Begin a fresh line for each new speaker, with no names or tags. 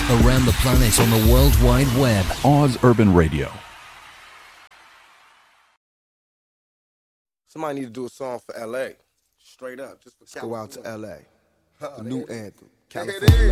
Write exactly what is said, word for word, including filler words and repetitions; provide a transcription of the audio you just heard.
Around the planet on the World Wide Web.
Oz Urban Radio.
Somebody need to do a song for L A. Straight up. Just for
Let's go out to L A. The new anthem.
California.